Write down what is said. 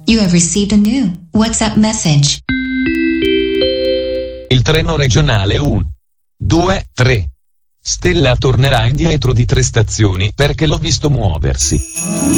You have received a new WhatsApp message. Il treno regionale 1, 2, 3. Stella tornerà indietro di 3 stazioni perché l'ho visto muoversi.